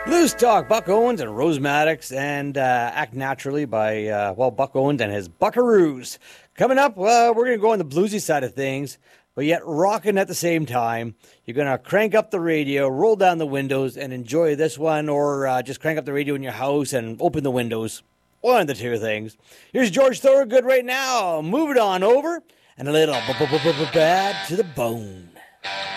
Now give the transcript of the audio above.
Blues Talk, Buck Owens and Rose Maddox, and Act Naturally by, Buck Owens and his Buckaroos. Coming up, we're going to go on the bluesy side of things, but yet rocking at the same time. You're going to crank up the radio, roll down the windows, and enjoy this one, or just crank up the radio in your house and open the windows. One of the two things. Here's George Thorogood right now. Move it on over, and a little bad to the bone.